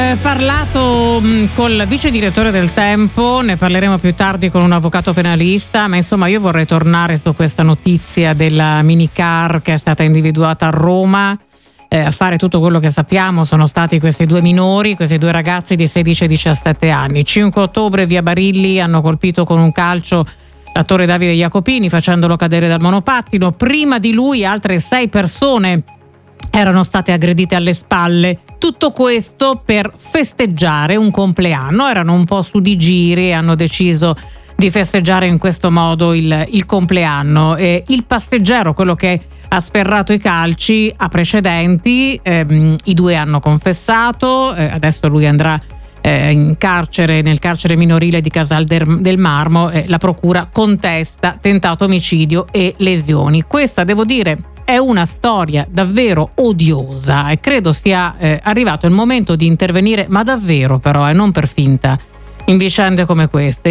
parlato col vice direttore del Tempo, ne parleremo più tardi con un avvocato penalista, ma insomma io vorrei tornare su questa notizia della minicar che è stata individuata a Roma. A fare tutto quello che sappiamo sono stati questi due minori, questi due ragazzi di 16 e 17 anni. 5 ottobre via Barilli hanno colpito con un calcio l'attore Davide Jacopini facendolo cadere dal monopattino. Prima di lui altre 6 persone erano state aggredite alle spalle. Tutto questo per festeggiare un compleanno. Erano un po' su di giri e hanno deciso di festeggiare in questo modo il compleanno. Il passeggero, quello che ha sferrato i calci, ha precedenti. I due hanno confessato. Adesso lui andrà in carcere, nel carcere minorile di Casal del Marmo. La procura contesta tentato omicidio e lesioni. Questa, devo dire, è una storia davvero odiosa e credo sia arrivato il momento di intervenire, ma davvero però, non per finta, in vicende come queste.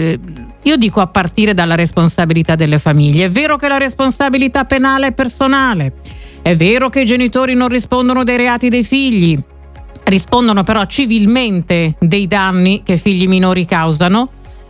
Io dico a partire dalla responsabilità delle famiglie. È vero che la responsabilità penale è personale, è vero che i genitori non rispondono dei reati dei figli, rispondono però civilmente dei danni che figli minori causano,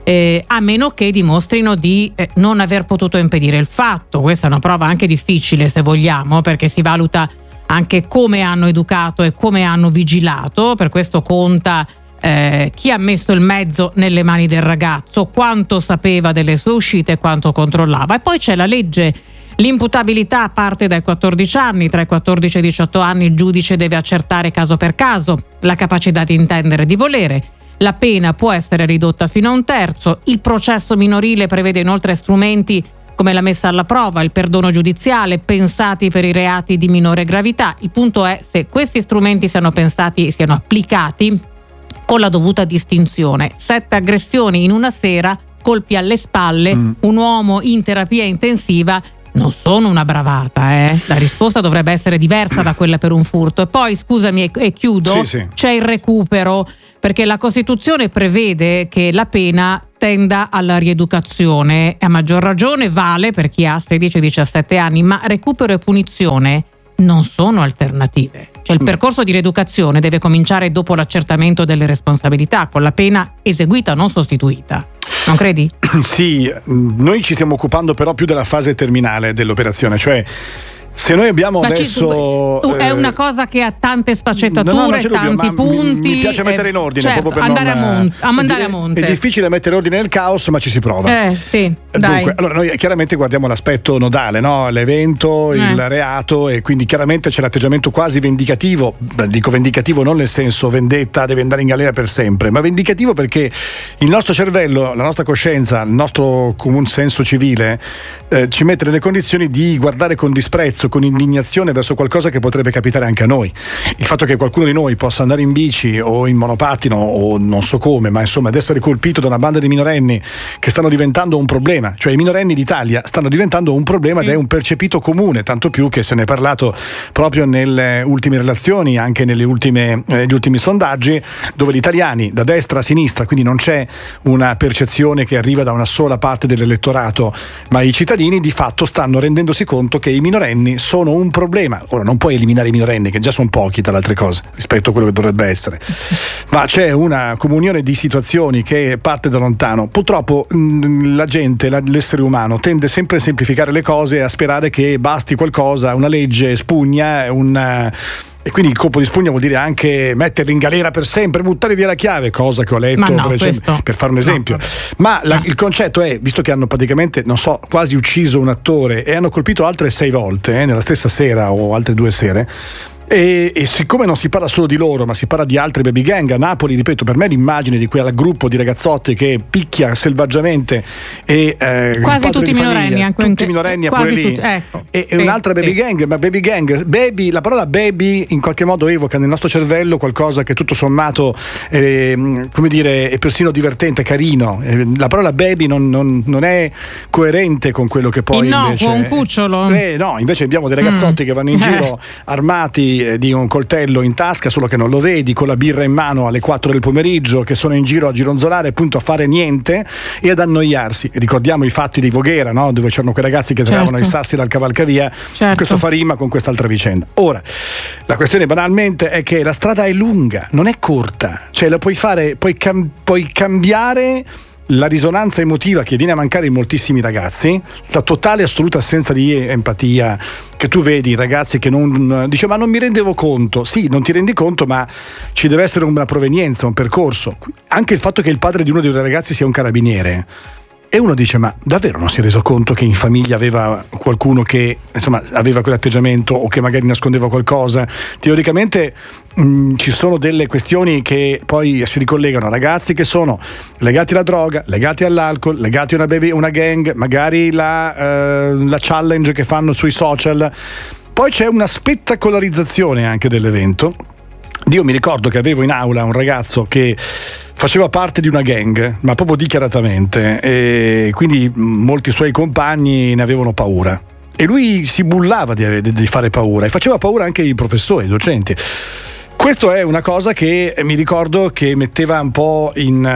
a meno che dimostrino di non aver potuto impedire il fatto. Questa è una prova anche difficile, se vogliamo, perché si valuta anche come hanno educato e come hanno vigilato. Per questo conta chi ha messo il mezzo nelle mani del ragazzo, quanto sapeva delle sue uscite, quanto controllava. E poi c'è la legge. L'imputabilità parte dai 14 anni, tra i 14 e i 18 anni il giudice deve accertare caso per caso la capacità di intendere e di volere. La pena può essere ridotta fino a 1/3. Il processo minorile prevede inoltre strumenti come la messa alla prova, il perdono giudiziale, pensati per i reati di minore gravità. Il punto è se questi strumenti siano pensati e siano applicati con la dovuta distinzione. 7 aggressioni in una sera, colpi alle spalle, un uomo in terapia intensiva. Non sono una bravata, La risposta dovrebbe essere diversa da quella per un furto. E poi, scusami, e chiudo, sì. C'è il recupero, perché la Costituzione prevede che la pena tenda alla rieducazione, e a maggior ragione vale per chi ha 16-17 anni, ma recupero e punizione non sono alternative. Cioè il percorso di rieducazione deve cominciare dopo l'accertamento delle responsabilità, con la pena eseguita, non sostituita. Non credi? Sì, noi ci stiamo occupando però più della fase terminale dell'operazione, cioè se noi abbiamo adesso è una cosa che ha tante sfaccettature, tanti punti. Mi piace mettere in ordine, certo, proprio per andare a monte. È difficile mettere ordine nel caos, ma ci si prova. Sì, dai. Dunque, allora noi chiaramente guardiamo l'aspetto nodale, no? L'evento, il reato, e quindi chiaramente c'è l'atteggiamento quasi vendicativo. Dico vendicativo non nel senso vendetta, deve andare in galera per sempre, ma vendicativo perché il nostro cervello, la nostra coscienza, il nostro comune senso civile ci mette nelle condizioni di guardare con disprezzo, con indignazione verso qualcosa che potrebbe capitare anche a noi. Il fatto che qualcuno di noi possa andare in bici o in monopattino o non so come, ma insomma ad essere colpito da una banda di minorenni che stanno diventando un problema, cioè i minorenni d'Italia stanno diventando un problema ed è un percepito comune, tanto più che se ne è parlato proprio nelle ultime relazioni, anche negli ultimi sondaggi, dove gli italiani da destra a sinistra, quindi non c'è una percezione che arriva da una sola parte dell'elettorato, ma i cittadini di fatto stanno rendendosi conto che i minorenni sono un problema. Ora non puoi eliminare i minorenni, che già sono pochi tra le altre cose rispetto a quello che dovrebbe essere, ma c'è una comunione di situazioni che parte da lontano. Purtroppo la gente, l'essere umano tende sempre a semplificare le cose e a sperare che basti qualcosa, una legge, spugna, e quindi il colpo di spugna vuol dire anche metterli in galera per sempre, buttare via la chiave, cosa che ho letto per fare un esempio. Il concetto è, visto che hanno praticamente, non so, quasi ucciso un attore e hanno colpito altre 6 volte nella stessa sera o altre 2 sere, e siccome non si parla solo di loro, ma si parla di altre baby gang a Napoli, ripeto, per me l'immagine di quel gruppo di ragazzotti che picchia selvaggiamente e quasi tutti i minorenni, tutti i minorenni a pure lì, e un'altra baby gang, ma la parola baby in qualche modo evoca nel nostro cervello qualcosa che tutto sommato come dire, è persino divertente, carino. La parola baby non è coerente con quello che poi invece un cucciolo. No, invece abbiamo dei ragazzotti che vanno in giro armati di un coltello in tasca, solo che non lo vedi, con la birra in mano alle 4 del pomeriggio, che sono in giro a gironzolare, appunto a fare niente e ad annoiarsi. Ricordiamo i fatti di Voghera, no? Dove c'erano quei ragazzi che tiravano i sassi dal cavalcavia. Questo fa rima con quest'altra vicenda. Ora, la questione banalmente è che la strada è lunga, non è corta, cioè la puoi fare, puoi cambiare la risonanza emotiva che viene a mancare in moltissimi ragazzi, la totale assoluta assenza di empatia che tu vedi, ragazzi che non dice ma non mi rendevo conto. Sì, non ti rendi conto, ma ci deve essere una provenienza, un percorso. Anche il fatto che il padre di uno dei due ragazzi sia un carabiniere, e uno dice ma davvero non si è reso conto che in famiglia aveva qualcuno che insomma aveva quell'atteggiamento o che magari nascondeva qualcosa. Teoricamente ci sono delle questioni che poi si ricollegano a ragazzi che sono legati alla droga, legati all'alcol, legati a una gang, magari la challenge che fanno sui social. Poi c'è una spettacolarizzazione anche dell'evento. Io mi ricordo che avevo in aula un ragazzo che faceva parte di una gang, ma proprio dichiaratamente, e quindi molti suoi compagni ne avevano paura. E lui si bullava di fare paura, e faceva paura anche i professori, i docenti. Questo è una cosa che mi ricordo che metteva un po'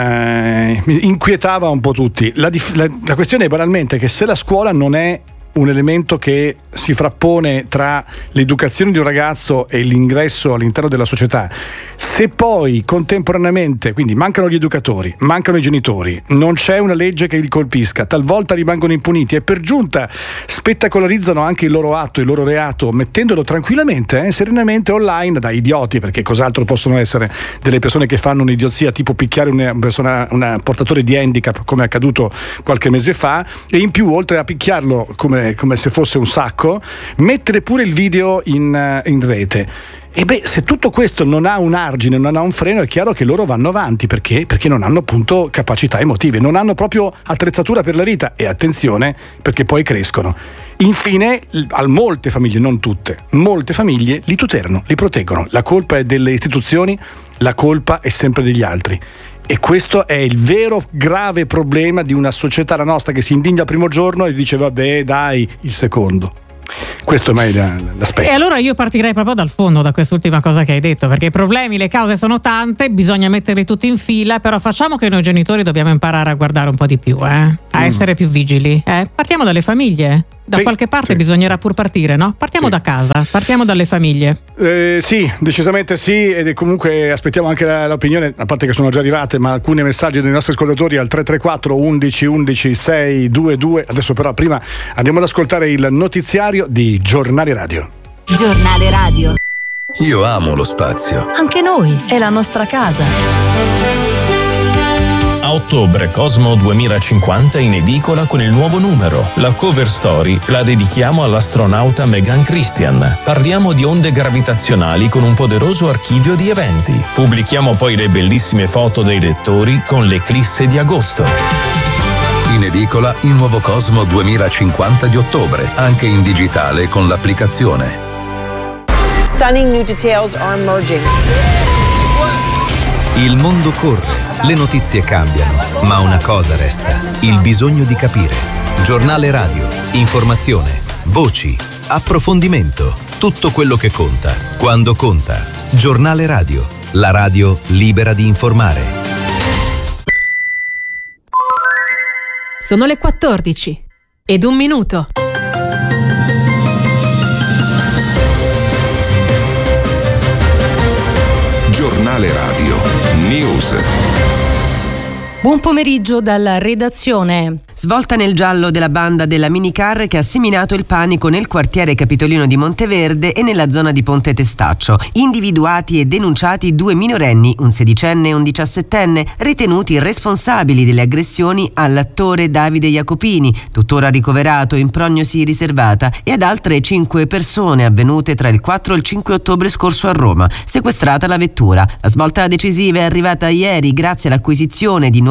inquietava un po' tutti. La questione è banalmente che se la scuola non è un elemento che si frappone tra l'educazione di un ragazzo e l'ingresso all'interno della società, se poi contemporaneamente, quindi mancano gli educatori, mancano i genitori, non c'è una legge che li colpisca, talvolta rimangono impuniti e per giunta spettacolarizzano anche il loro atto, il loro reato, mettendolo tranquillamente, serenamente online da idioti, perché cos'altro possono essere delle persone che fanno un'idiozia tipo picchiare una portatore di handicap, come è accaduto qualche mese fa, e in più oltre a picchiarlo come se fosse un sacco, mettere pure il video in rete. E se tutto questo non ha un argine, non ha un freno, è chiaro che loro vanno avanti. Perché non hanno appunto capacità emotive, non hanno proprio attrezzatura per la vita. E attenzione, perché poi crescono. Infine, molte famiglie, non tutte, molte famiglie li tutelano, li proteggono. La colpa è delle istituzioni, la colpa è sempre degli altri. E questo è il vero grave problema di una società, la nostra, che si indigna il primo giorno e dice vabbè dai il secondo. Questo è mai l'aspetto. E allora io partirei proprio dal fondo, da quest'ultima cosa che hai detto, perché i problemi, le cause sono tante, bisogna metterli tutti in fila, però facciamo che noi genitori dobbiamo imparare a guardare un po' di più, a essere più vigili. Partiamo dalle famiglie. Da qualche parte bisognerà pur partire, no? Partiamo da casa, partiamo dalle famiglie. Sì, decisamente sì, ed comunque aspettiamo anche l'opinione, a parte che sono già arrivate, ma alcuni messaggi dei nostri ascoltatori al 334 11 11 622. Adesso però prima andiamo ad ascoltare il notiziario di Giornale Radio. Giornale Radio. Io amo lo spazio. Anche noi, è la nostra casa. A ottobre Cosmo 2050 in edicola con il nuovo numero. La cover story la dedichiamo all'astronauta Megan Christian. Parliamo di onde gravitazionali con un poderoso archivio di eventi. Pubblichiamo poi le bellissime foto dei lettori con l'eclisse di agosto. In edicola il nuovo Cosmo 2050 di ottobre, anche in digitale con l'applicazione. Stunning new details are emerging. Il mondo corre, le notizie cambiano, ma una cosa resta: il bisogno di capire. Giornale Radio, informazione, voci, approfondimento, tutto quello che conta, quando conta. Giornale Radio, la radio libera di informare. Sono le 14 ed 1 minuto. Giornale Radio News. Buon pomeriggio dalla redazione. Svolta nel giallo della banda della minicar che ha seminato il panico nel quartiere capitolino di Monteverde e nella zona di Ponte Testaccio. Individuati e denunciati 2 minorenni, un 16enne e un 17enne, ritenuti responsabili delle aggressioni all'attore Davide Jacopini, tuttora ricoverato in prognosi riservata, e ad altre 5 persone avvenute tra il 4 e il 5 ottobre scorso a Roma. Sequestrata la vettura. La svolta decisiva è arrivata ieri grazie all'acquisizione di nuovi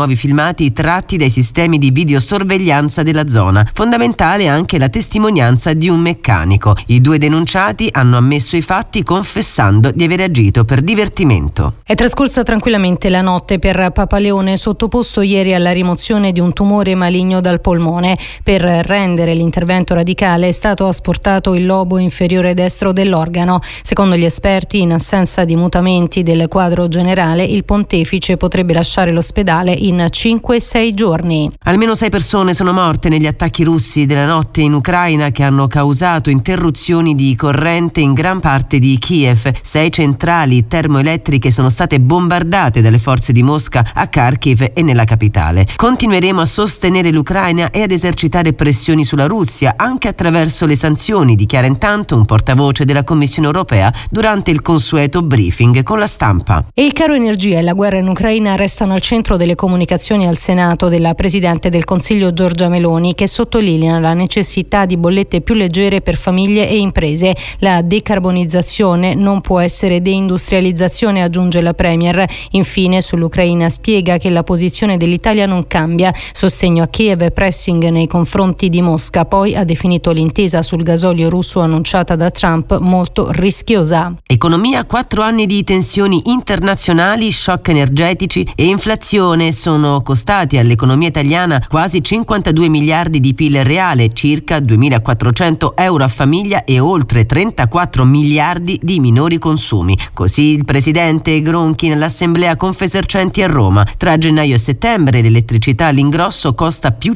nuovi filmati tratti dai sistemi di videosorveglianza della zona. Fondamentale anche la testimonianza di un meccanico. I 2 denunciati hanno ammesso i fatti confessando di aver agito per divertimento. È trascorsa tranquillamente la notte per Papaleone, sottoposto ieri alla rimozione di un tumore maligno dal polmone. Per rendere l'intervento radicale è stato asportato il lobo inferiore destro dell'organo. Secondo gli esperti, in assenza di mutamenti del quadro generale, il pontefice potrebbe lasciare l'ospedale in 5-6 giorni. Almeno 6 persone sono morte negli attacchi russi della notte in Ucraina che hanno causato interruzioni di corrente in gran parte di Kiev. 6 centrali termoelettriche sono state bombardate dalle forze di Mosca a Kharkiv e nella capitale. Continueremo a sostenere l'Ucraina e ad esercitare pressioni sulla Russia anche attraverso le sanzioni, dichiara intanto un portavoce della Commissione europea durante il consueto briefing con la stampa. E il caro energia e la guerra in Ucraina restano al centro delle comunicazioni al Senato della Presidente del Consiglio Giorgia Meloni, che sottolinea la necessità di bollette più leggere per famiglie e imprese. La decarbonizzazione non può essere deindustrializzazione, aggiunge la Premier. Infine, sull'Ucraina spiega che la posizione dell'Italia non cambia. Sostegno a Kiev e pressing nei confronti di Mosca. Poi ha definito l'intesa sul gasolio russo annunciata da Trump molto rischiosa. Economia, 4 anni di tensioni internazionali, shock energetici e inflazione sono costati all'economia italiana quasi 52 miliardi di PIL reale, circa 2.400 euro a famiglia e oltre 34 miliardi di minori consumi. Così il presidente Gronchi nell'assemblea Confesercenti a Roma. Tra gennaio e settembre l'elettricità all'ingrosso costa più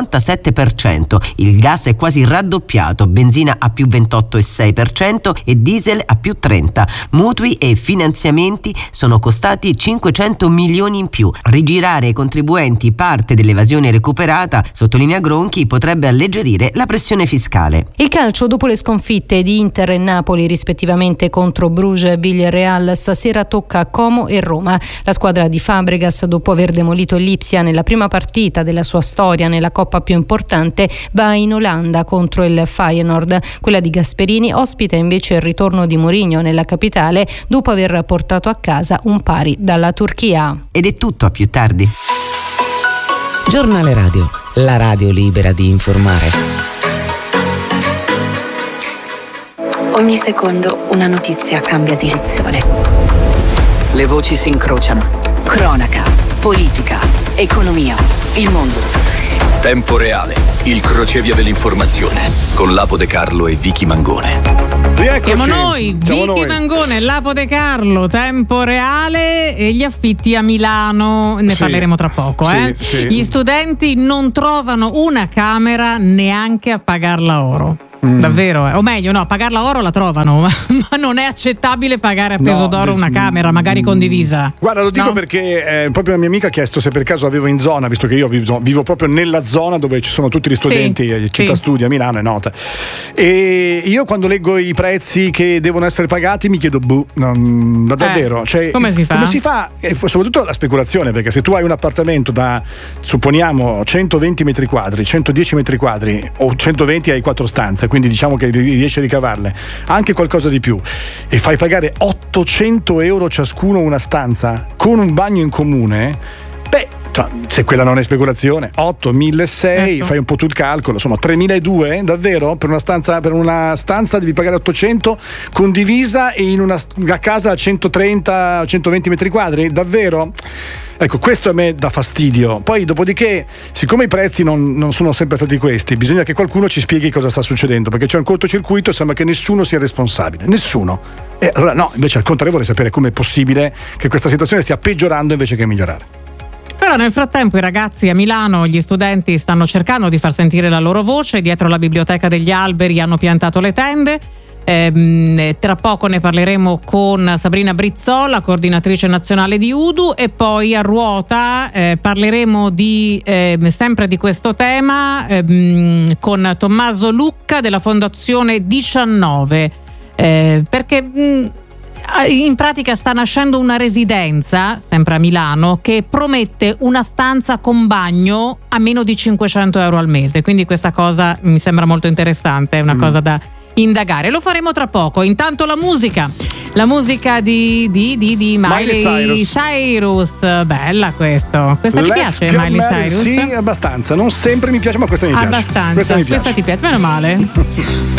57%, il gas è quasi raddoppiato, benzina a più 28,6% e diesel a più 30%. Mutui e finanziamenti sono costati 500 milioni in più. Rigirare ai contribuenti parte dell'evasione recuperata, sottolinea Gronchi, potrebbe alleggerire la pressione fiscale. Il calcio, dopo le sconfitte di Inter e Napoli rispettivamente contro Bruges e Villarreal, stasera tocca a Como e Roma. La squadra di Fabregas, dopo aver demolito l'Ipsia nella prima partita della sua storia nella coppa più importante, va in Olanda contro il Feyenoord. Quella di Gasperini ospita invece il ritorno di Mourinho nella capitale dopo aver portato a casa un pari dalla Turchia. Ed è tutto, a più tardi. Giornale Radio, la radio libera di informare. Ogni secondo una notizia cambia direzione. Le voci si incrociano. Cronaca, politica, economia, il mondo. Tempo reale, il crocevia dell'informazione con Lapo De Carlo e Vicky Mangone. Siamo noi, Vicky Mangone, Lapo De Carlo, Tempo reale e gli affitti a Milano, ne parleremo tra poco. Sì. Gli studenti non trovano una camera neanche a pagarla oro. Davvero, o meglio, no, a pagarla oro la trovano, ma non è accettabile pagare a peso d'oro una camera, magari condivisa. Guarda, lo dico perché proprio la mia amica ha chiesto se per caso avevo in zona, visto che io vivo proprio nella zona dove ci sono tutti gli studenti, Città Studi a Milano, è nota. E io quando leggo i prezzi che devono essere pagati mi chiedo, davvero, cioè, come si fa? Come si fa? E soprattutto la speculazione, perché se tu hai un appartamento da, supponiamo, 120 metri quadri, 110 metri quadri o 120 hai 4 stanze, quindi diciamo che riesci a ricavarle anche qualcosa di più, e fai pagare 800 euro ciascuno una stanza con un bagno in comune, se quella non è speculazione, 8.600, fai un po' tu il calcolo, sono 3.200, davvero? Per una stanza devi pagare 800 condivisa e in una casa da 130-120 metri quadri, davvero? Ecco, questo a me dà fastidio. Poi dopodiché, siccome i prezzi non sono sempre stati questi, bisogna che qualcuno ci spieghi cosa sta succedendo, perché c'è un cortocircuito e sembra che nessuno sia responsabile, nessuno. E allora no, invece al contrario vorrei sapere com'è possibile che questa situazione stia peggiorando invece che migliorare. Però nel frattempo i ragazzi a Milano, gli studenti, stanno cercando di far sentire la loro voce. Dietro la Biblioteca degli Alberi hanno piantato le tende. Tra poco ne parleremo con Sabrina Brizzola, coordinatrice nazionale di UDU, e poi a ruota parleremo sempre di questo tema con Tommaso Lucca della Fondazione 19, perché in pratica sta nascendo una residenza, sempre a Milano, che promette una stanza con bagno a meno di 500 euro al mese, quindi questa cosa mi sembra molto interessante, è una cosa da indagare. Lo faremo tra poco. Intanto la musica La musica di Miley Cyrus. Bella questa ti piace Miley Cyrus? Sì, abbastanza, non sempre mi piace, ma questa mi piace. Abbastanza, questa ti piace, meno male.